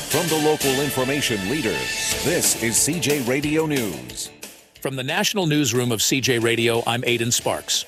From the local information leader, this is CJ Radio News. From the National Newsroom of CJ Radio, I'm Aidan Sparks.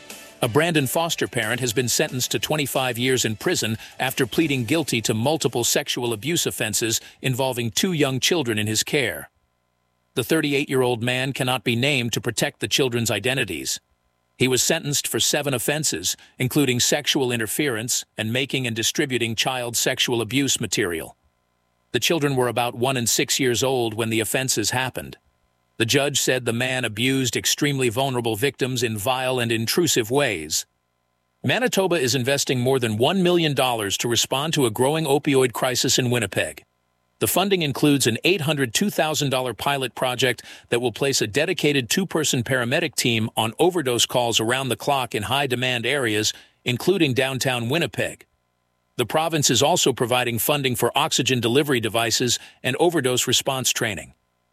A Brandon foster parent has been sentenced to 25 years in prison after pleading guilty to multiple sexual abuse offenses involving 2 young children in his care. The 38-year-old man cannot be named to protect the children's identities. He was sentenced for 7 offenses, including sexual interference and making and distributing child sexual abuse material. The children were about 1 and 6 years old when the offenses happened. The judge said the man abused extremely vulnerable victims in vile and intrusive ways. Manitoba is investing more than $1 million to respond to a growing opioid crisis in Winnipeg. The funding includes an $802,000 pilot project that will place a dedicated 2-person paramedic team on overdose calls around the clock in high-demand areas, including downtown Winnipeg. The province is also providing funding for oxygen delivery devices and overdose response training.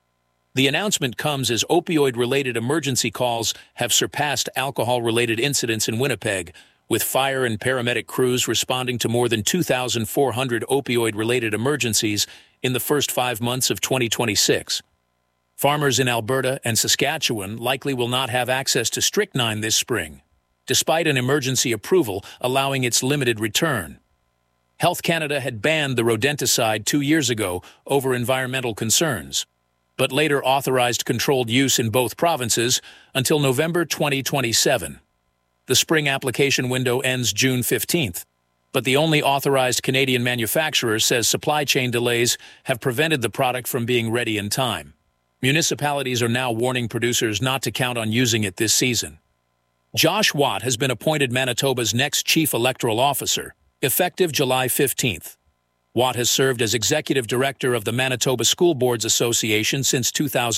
The announcement comes as opioid-related emergency calls have surpassed alcohol-related incidents in Winnipeg, with fire and paramedic crews responding to more than 2,400 opioid-related emergencies in the first 5 months of 2026. Farmers in Alberta and Saskatchewan likely will not have access to strychnine this spring, despite an emergency approval allowing its limited return. Health Canada had banned the rodenticide 2 years ago over environmental concerns, but later authorized controlled use in both provinces until November 2027. The spring application window ends June 15th, but the only authorized Canadian manufacturer says supply chain delays have prevented the product from being ready in time. Municipalities are now warning producers not to count on using it this season. Josh Watt has been appointed Manitoba's next Chief Electoral Officer, effective July 15th. Watt has served as Executive Director of the Manitoba School Boards Association since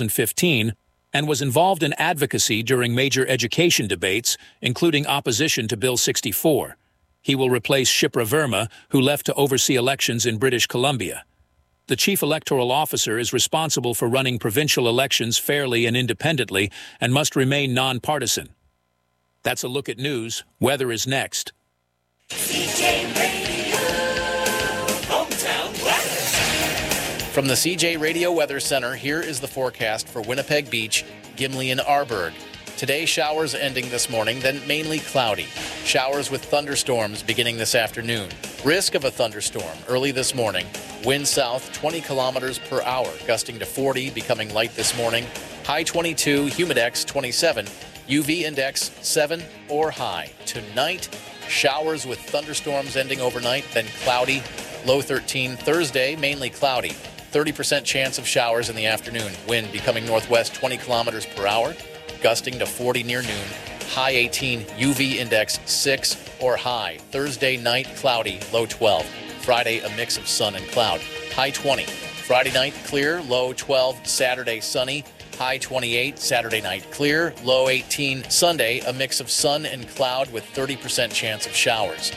2015 and was involved in advocacy during major education debates, including opposition to Bill 64. He will replace Shipra Verma, who left to oversee elections in British Columbia. The Chief Electoral Officer is responsible for running provincial elections fairly and independently and must remain nonpartisan. That's a look at news. Weather is next. CJ Radio, hometown weather. From the CJ Radio Weather Center, here is the forecast for Winnipeg Beach, Gimli, and Arborg. Today, showers ending this morning, then mainly cloudy. Showers with thunderstorms beginning this afternoon. Risk of a thunderstorm early this morning. Wind south 20 kilometers per hour, gusting to 40, becoming light this morning. High 22, humidex 27, UV index 7 or high. Tonight, showers with thunderstorms ending overnight, then cloudy. Low 13. Thursday, mainly cloudy. 30% chance of showers in the afternoon. Wind becoming northwest 20 kilometers per hour, gusting to 40 near noon. High 18, UV index 6 or high. Thursday night, cloudy, low 12. Friday, a mix of sun and cloud. High 20. Friday night, clear, low 12. Saturday, sunny. High 28, Saturday night clear, low 18. Sunday, a mix of sun and cloud with 30% chance of showers.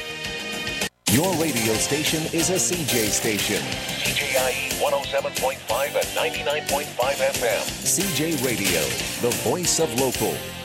Your radio station is a CJ station. CJIE 107.5 and 99.5 FM. CJ Radio, the voice of local.